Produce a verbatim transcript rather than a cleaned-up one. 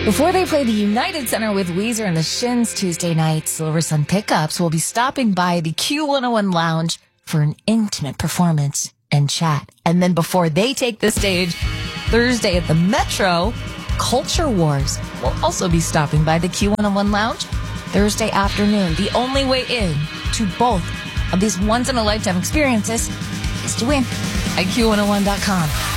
Before they play the United Center with Weezer and the Shins Tuesday night, Silver Sun Pickups will be stopping by the Q one oh one Lounge for an intimate performance and chat. And then before they take the stage, Thursday at the Metro, Culture Wars will also be stopping by the Q one oh one Lounge Thursday afternoon. The only way in to both of these once-in-a-lifetime experiences is to win at Q one oh one dot com.